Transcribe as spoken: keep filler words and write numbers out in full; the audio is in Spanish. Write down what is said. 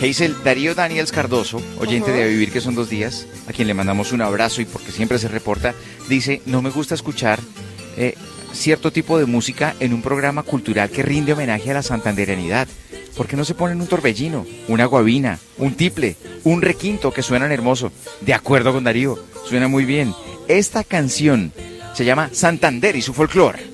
Hazel, Darío Daniels Cardoso, oyente Ujú. de A Vivir que son dos días, a quien le mandamos un abrazo y porque siempre se reporta, dice, no me gusta escuchar eh, cierto tipo de música en un programa cultural que rinde homenaje a la santandereanidad. ¿Por qué no se ponen un torbellino, una guabina, un tiple, un requinto que suenan hermoso? De acuerdo con Darío, suena muy bien. Esta canción se llama Santander y su folclore.